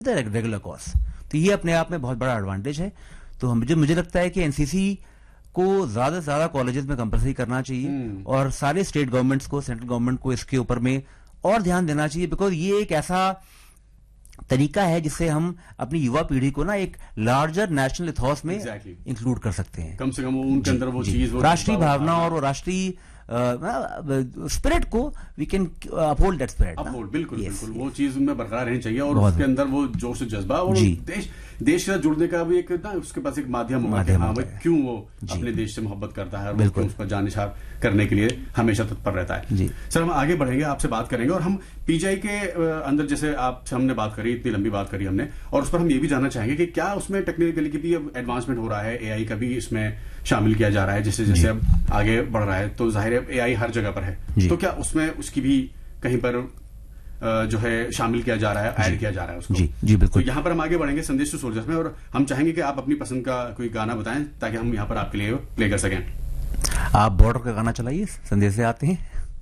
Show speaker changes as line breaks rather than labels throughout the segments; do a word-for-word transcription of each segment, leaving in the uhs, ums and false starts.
Regular course. तो ये अपने आप में बहुत बड़ा एडवांटेज है। तो हम मुझे मुझे लगता है कि एनसीसी को ज्यादा से ज्यादा कॉलेजेस में कंपलसरी करना चाहिए और सारे स्टेट गवर्नमेंट्स को, सेंट्रल गवर्नमेंट को इसके ऊपर में और ध्यान देना चाहिए, बिकॉज ये एक ऐसा तरीका है जिससे हम अपनी युवा पीढ़ी को ना एक लार्जर नेशनल इथॉस में
exactly.
इंक्लूड कर सकते हैं।
कम से कम उनके अंदर वो चीज,
राष्ट्रीय भावना और वो राष्ट्रीय स्पिरिट को we can uphold that spirit.
Uphold, बिल्कुल बिल्कुल वो चीज उनमें बरकरार रहनी चाहिए और उसके अंदर वो जोश जज्बा और देश देश से जुड़ने का भी एक ना उसके पास एक माध्यम होगा कि हाँ भाई क्यों वो अपने देश से मोहब्बत करता है, वो क्यों उस पर जान निछावर करने के लिए हमेशा तत्पर रहता है। सर, हम आगे बढ़ेंगे, आपसे बात करेंगे और हम पीजीआई के अंदर जैसे आपसे हमने बात करी, इतनी लंबी बात करी हमने, और उस पर हम ये भी जानना चाहेंगे कि क्या उसमें टेक्निकली की भी अब एडवांसमेंट हो रहा है, एआई का भी इसमें शामिल किया जा रहा है जैसे जैसे अब आगे बढ़ रहा है, तो जाहिर है एआई हर जगह पर है, तो क्या उसमें उसकी भी कहीं पर जो है शामिल किया जा रहा है, ऐड किया जा रहा है उसको?
जी जी बिल्कुल।
तो यहाँ पर हम आगे बढ़ेंगे संदेश टू सोल्जर्स में और हम चाहेंगे कि आप अपनी पसंद का कोई गाना बताएं ताकि हम यहाँ पर आपके लिए प्ले कर सकें।
आप बॉर्डर का गाना चलाइए, संदेश से आते हैं।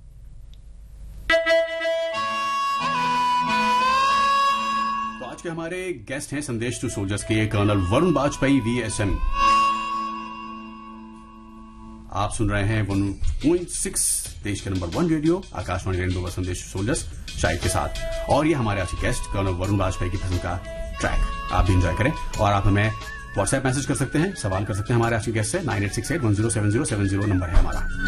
तो आज के हमारे गेस्ट हैं संदेश टू सोल्जर्स के कर्नल वरुण बाजपेयी वीएसएम। आप सुन रहे हैं वन पॉइंट सिक्स देश के number one radio Akashvani radio संदेश सोल्जर्स शाहिद के साथ, और ये हमारे आज के गेस्ट कर्नल वरुण बाजपेयी की पसंद का ट्रैक आप भी एंजॉय करें। और आप हमें व्हाट्सएप मैसेज कर सकते हैं, सवाल कर सकते हैं हमारे आज के गेस्ट से। Nine eight six eight one zero seven zero seven zero number है हमारा।